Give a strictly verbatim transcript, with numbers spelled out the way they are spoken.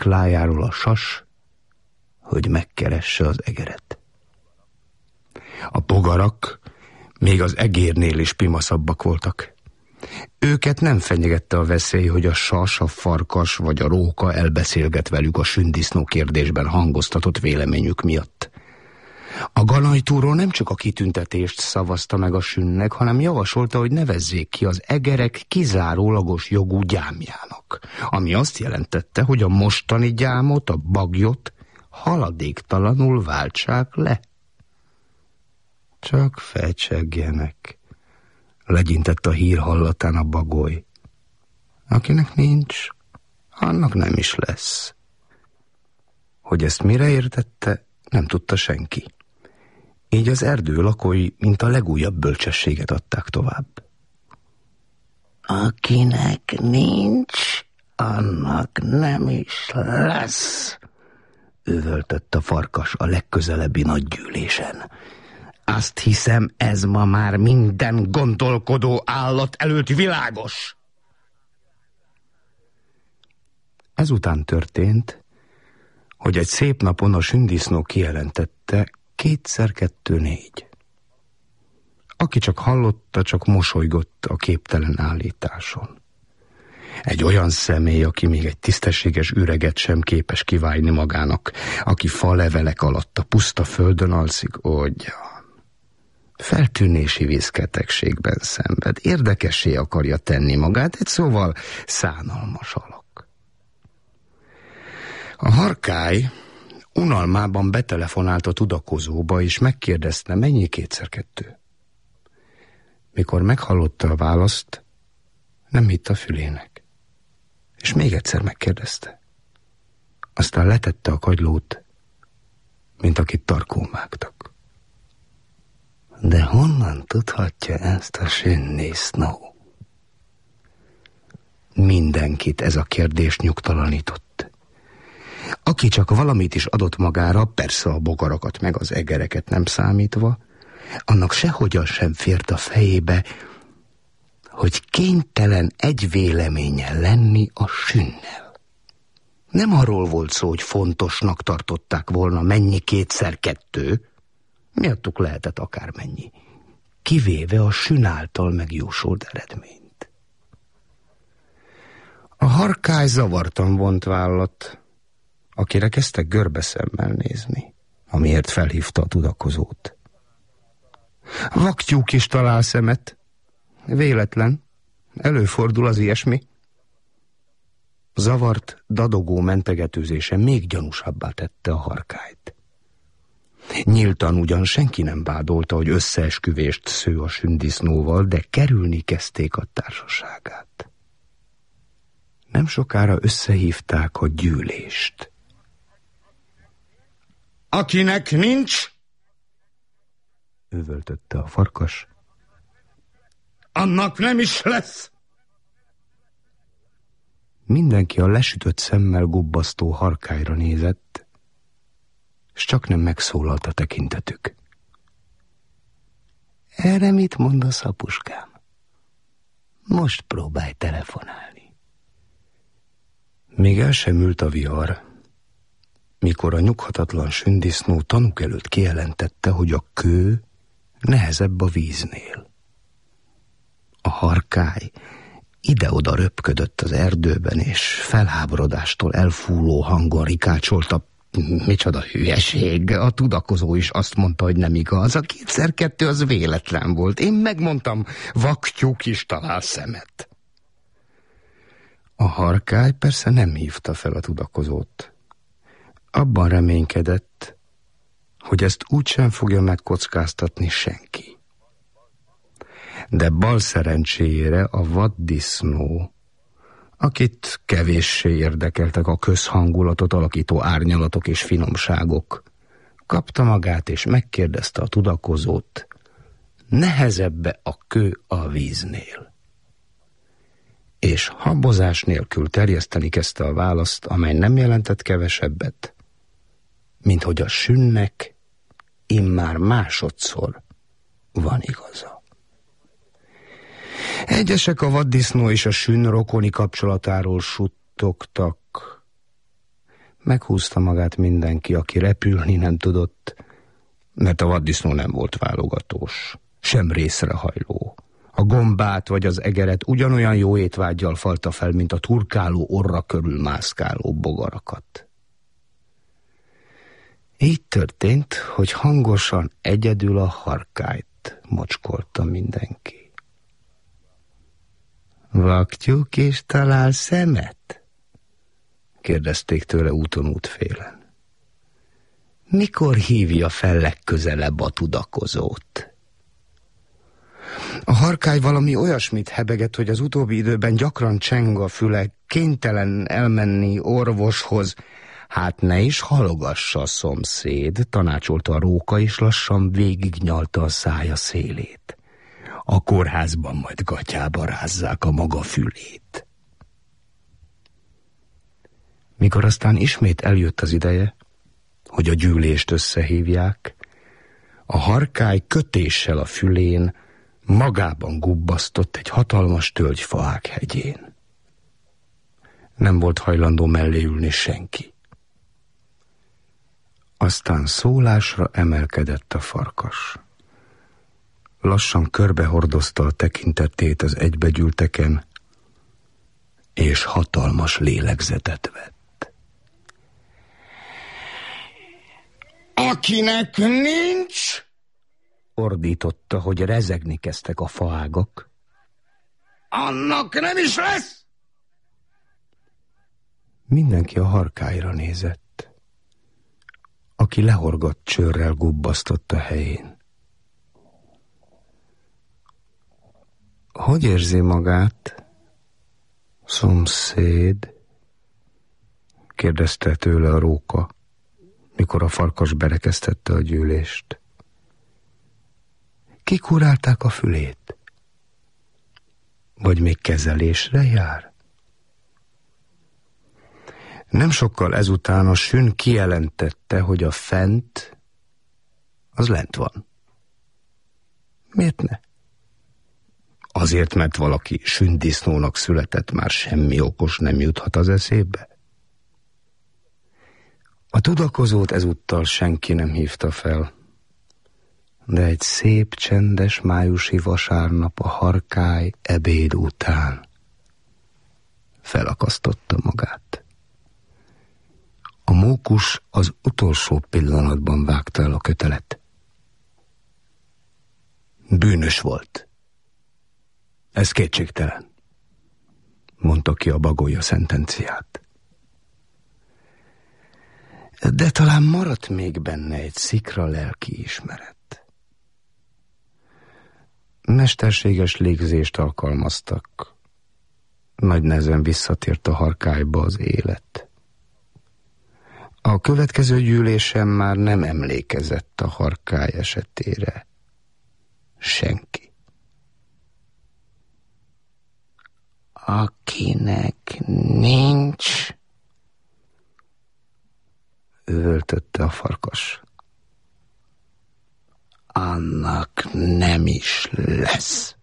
sziklájáról a sas, hogy megkeresse az egeret. A bogarak még az egérnél is pimaszabbak voltak. Őket nem fenyegette a veszély, hogy a sas, a farkas vagy a róka elbeszélget velük a sündisznó kérdésben hangoztatott véleményük miatt. A ganajtúró nem csak a kitüntetést szavazta meg a sünnek, hanem javasolta, hogy nevezzék ki az egerek kizárólagos jogú gyámjának, ami azt jelentette, hogy a mostani gyámot, a bagyot haladéktalanul váltsák le. Csak fecsegjenek, legyintett a hír hallatán a bagoly. Akinek nincs, annak nem is lesz. Hogy ezt mire értette, nem tudta senki. Így az erdő lakói, mint a legújabb bölcsességet adták tovább. Akinek nincs, annak nem is lesz, üvöltött a farkas a legközelebbi nagygyűlésen. Azt hiszem, ez ma már minden gondolkodó állat előtt világos. Ezután történt, hogy egy szép napon a sündisznó kijelentette, kétszer kettő négy. Aki csak hallotta, csak mosolygott a képtelen állításon. Egy olyan személy, aki még egy tisztességes üreget sem képes kiválni magának, aki falevelek alatt a puszta földön alszik, ógyja. Feltűnési vízketegségben szenved, érdekessé akarja tenni magát, egy szóval szánalmas alak. A harkály unalmában betelefonált a tudakozóba, és megkérdezte, mennyi kétszer kettő. Mikor meghallotta a választ, nem hitt a fülének, és még egyszer megkérdezte. Aztán letette a kagylót, mint akit tarkón vágtak. De honnan tudhatja ezt a sündisznó? Mindenkit ez a kérdés nyugtalanított. Aki csak valamit is adott magára, persze a bogarakat meg az egereket nem számítva, annak sehogyan sem fért a fejébe, hogy kénytelen egy véleménnyel lenni a sünnel. Nem arról volt szó, hogy fontosnak tartották volna, mennyi kétszer kettő, miattuk lehetett akármennyi, kivéve a sün által megjósolt eredményt. A harkály zavartan vont vállat, akire kezdtek görbe szemmel nézni, amiért felhívta a tudakozót. Vaktyúk is talál szemet. Véletlen. Előfordul az ilyesmi. Zavart, dadogó mentegetőzése még gyanúsabbá tette a harkályt. Nyíltan ugyan senki nem vádolta, hogy összeesküvést sző a sündisznóval, de kerülni kezdték a társaságát. Nem sokára összehívták a gyűlést. Akinek nincs, üvöltötte a farkas, annak nem is lesz. Mindenki a lesütött szemmel gubbasztó harkályra nézett, s csak nem megszólalt a tekintetük. Erre mit mondasz, apuskám? Most próbálj telefonálni. Még el sem ült a vihar, mikor a nyughatatlan sündisznó tanúk előtt kijelentette, hogy a kő nehezebb a víznél. A harkály ide-oda röpködött az erdőben, és felháborodástól elfúló hangon rikácsolta, micsoda hülyeség, a tudakozó is azt mondta, hogy nem igaz, a kétszer kettő az véletlen volt, én megmondtam, vaktyúk is talál szemet. A harkály persze nem hívta fel a tudakozót. Abban reménykedett, hogy ezt úgysem fogja megkockáztatni senki. De bal szerencséjére a vaddisznó, akit kevéssé érdekeltek a közhangulatot alakító árnyalatok és finomságok, kapta magát és megkérdezte a tudakozót, nehezebbe a kő a víznél. És habozás nélkül terjeszteni kezdte a választ, amely nem jelentett kevesebbet, mint hogy a sünnek immár másodszor van igaza. Egyesek a vaddisznó és a sün rokoni kapcsolatáról suttogtak, Meghúzta magát mindenki, aki repülni nem tudott, mert a vaddisznó nem volt válogatós, sem részrehajló. A gombát vagy az egeret ugyanolyan jó étvággyal falta fel, mint a turkáló orra körül mászkáló bogarakat. Így történt, hogy hangosan egyedül a harkályt mocskolta mindenki. Vaktyúk és talál szemet? Kérdezték tőle úton útfélen. Mikor hívja fel legközelebb a tudakozót? A harkály valami olyasmit hebegett, hogy az utóbbi időben gyakran cseng a füle, kénytelen elmenni orvoshoz. Hát ne is halogassa a szomszéd, tanácsolta a róka, és lassan végignyalta a szája szélét. A kórházban majd gatyába rázzák a maga fülét. Mikor aztán ismét eljött az ideje, hogy a gyűlést összehívják, a harkály kötéssel a fülén magában gubbasztott egy hatalmas tölgyfaák hegyén. Nem volt hajlandó mellé ülni senki. Aztán szólásra emelkedett a farkas. Lassan körbehordozta a tekintetét az egybegyűlteken, és hatalmas lélegzetet vett. Akinek nincs, ordította, hogy rezegni kezdtek a faágak, annak nem is lesz! Mindenki a harkályra nézett, aki lehorgott csőrrel gubbasztott a helyén. Hogy érzi magát, szomszéd? Kérdezte tőle a róka, mikor a farkas berekeztette a gyűlést. Kikurálták a fülét? Vagy még kezelésre jár? Nem sokkal ezután a sün kijelentette, hogy a fent az lent van. Miért ne? Azért, mert valaki sündisznónak született, már semmi okos nem juthat az eszébe? A tudakozót ezúttal senki nem hívta fel, de egy szép, csendes májusi vasárnap a harkály ebéd után felakasztotta magát. A mókus az utolsó pillanatban vágta el a kötelet. Bűnös volt. Ez kétségtelen, mondta ki a bagolya szentenciát. De talán maradt még benne egy szikra lelki ismeret. Mesterséges légzést alkalmaztak. Nagy nehezen visszatért a harkályba az élet. A következő gyűlésen már nem emlékezett a harkály esetére senki. Akinek nincs, üvöltötte a farkas, annak nem is lesz.